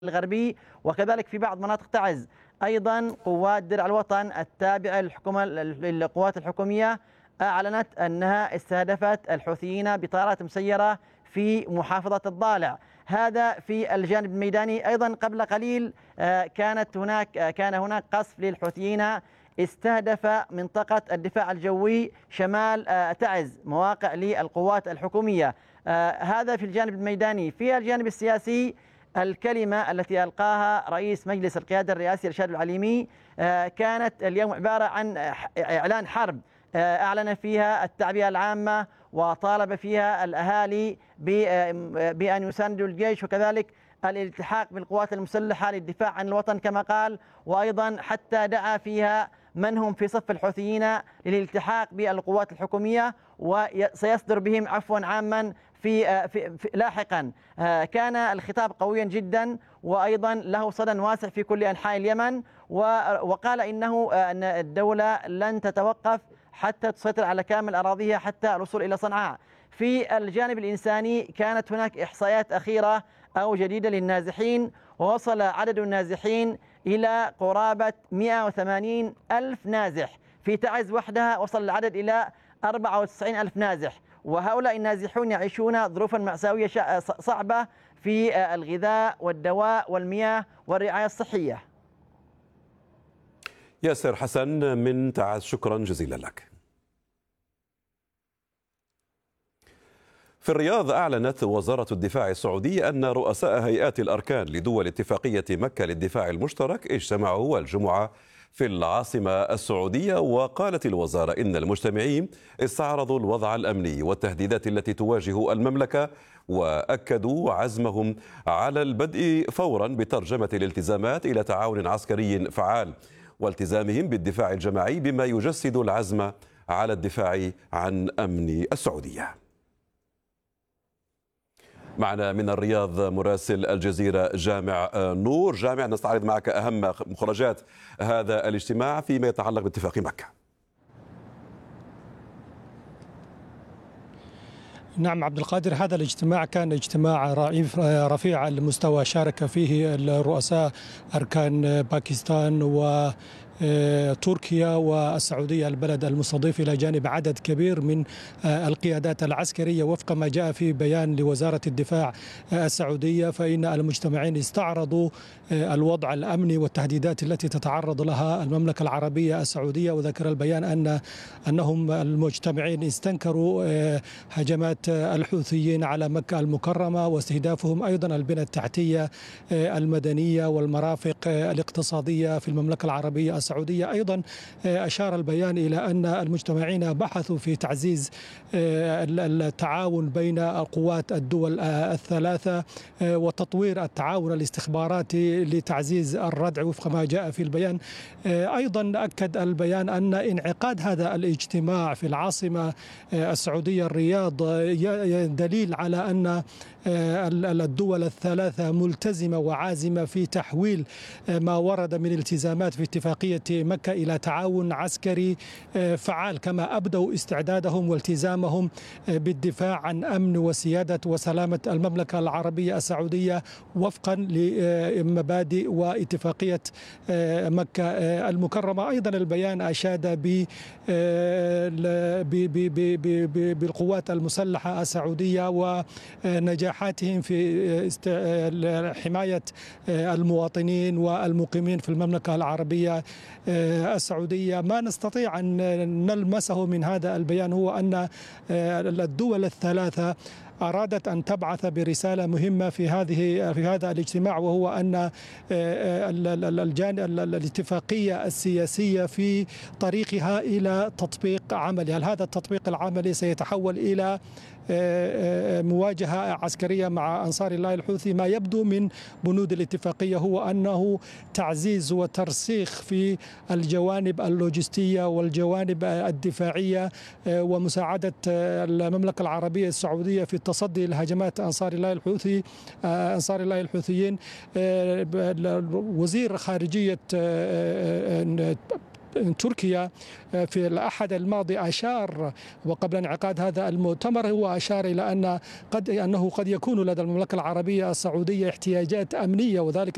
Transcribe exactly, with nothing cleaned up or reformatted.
الغربي، وكذلك في بعض مناطق تعز. أيضا قوات درع الوطن التابعة للحكومة للقوات الحكومية أعلنت أنها استهدفت الحوثيين بطائرات مسيرة في محافظة الضالع. هذا في الجانب الميداني. أيضا قبل قليل كانت هناك كان هناك قصف للحوثيين استهدف منطقة الدفاع الجوي شمال تعز مواقع للقوات الحكومية. هذا في الجانب الميداني. في الجانب السياسي، الكلمة التي ألقاها رئيس مجلس القيادة الرئاسي رشاد العليمي كانت اليوم عبارة عن إعلان حرب، أعلن فيها التعبئة العامة وطالب فيها الأهالي بأن يساندوا الجيش وكذلك الالتحاق بالقوات المسلحة للدفاع عن الوطن كما قال، وأيضا حتى دعا فيها من هم في صف الحوثيين للالتحاق بالقوات الحكومية وسيصدر بهم عفوا عاما في, في, في لاحقا. كان الخطاب قويا جدا وأيضا له صدى واسع في كل أنحاء اليمن، وقال إنه أن الدولة لن تتوقف حتى تسيطر على كامل أراضيها حتى الوصول إلى صنعاء. في الجانب الإنساني كانت هناك إحصائيات أخيرة أو جديدة للنازحين، ووصل عدد النازحين إلى قرابة مئة وثمانين ألف نازح. في تعز وحدها وصل العدد إلى أربعة وتسعين ألف نازح، وهؤلاء النازحون يعيشون ظروفا مأساوية صعبة في الغذاء والدواء والمياه والرعاية الصحية. ياسر حسن من تعز، شكرا جزيلا لك. في الرياض أعلنت وزارة الدفاع السعودية أن رؤساء هيئات الأركان لدول اتفاقية مكة للدفاع المشترك اجتمعوا الجمعة في العاصمة السعودية. وقالت الوزارة إن المجتمعين استعرضوا الوضع الأمني والتهديدات التي تواجه المملكة، وأكدوا عزمهم على البدء فورا بترجمة الالتزامات إلى تعاون عسكري فعال والتزامهم بالدفاع الجماعي، بما يجسد العزم على الدفاع عن أمن السعودية. معنا من الرياض مراسل الجزيرة جامع نور. جامع، نستعرض معك أهم مخرجات هذا الاجتماع فيما يتعلق باتفاق مكة. نعم عبد القادر، هذا الاجتماع كان اجتماع رفيع المستوى، شارك فيه الرؤساء أركان باكستان و تركيا والسعودية البلد المستضيف، إلى جانب عدد كبير من القيادات العسكرية. وفق ما جاء في بيان لوزارة الدفاع السعودية، فإن المجتمعين استعرضوا الوضع الأمني والتهديدات التي تتعرض لها المملكة العربية السعودية. وذكر البيان أن أنهم المجتمعين استنكروا هجمات الحوثيين على مكة المكرمة واستهدافهم أيضا البنى التحتية المدنية والمرافق الاقتصادية في المملكة العربية السعودية. أيضا أشار البيان إلى أن المجتمعين بحثوا في تعزيز التعاون بين قوات الدول الثلاثة وتطوير التعاون الاستخباراتي لتعزيز الردع وفق ما جاء في البيان. أيضا أكد البيان أن انعقاد هذا الاجتماع في العاصمة السعودية الرياض دليل على أن الدول الثلاثة ملتزمة وعازمة في تحويل ما ورد من التزامات في اتفاقية مكة إلى تعاون عسكري فعال، كما أبدوا استعدادهم والتزامهم بالدفاع عن أمن وسيادة وسلامة المملكة العربية السعودية وفقا لمبادئ واتفاقية مكة المكرمة. أيضا البيان أشاد بالقوات المسلحة السعودية ونجاحاتهم في حماية المواطنين والمقيمين في المملكة العربية السعودية. ما نستطيع أن نلمسه من هذا البيان هو أن الدول الثلاثة أرادت أن تبعث برسالة مهمة في هذه في هذا الاجتماع، وهو أن الاتفاقية السياسية في طريقها إلى تطبيق عملي. هل هذا التطبيق العملي سيتحول إلى مواجهة عسكرية مع أنصار الله الحوثي؟ ما يبدو من بنود الاتفاقية هو أنه تعزيز وترسيخ في الجوانب اللوجستية والجوانب الدفاعية ومساعدة المملكة العربية السعودية في التصدي لهجمات أنصار الله الحوثي أنصار الله الحوثيين. وزير خارجية تركيا في الأحد الماضي أشار، وقبل انعقاد هذا المؤتمر هو أشار إلى أن قد أنه قد يكون لدى المملكة العربية السعودية احتياجات أمنية، وذلك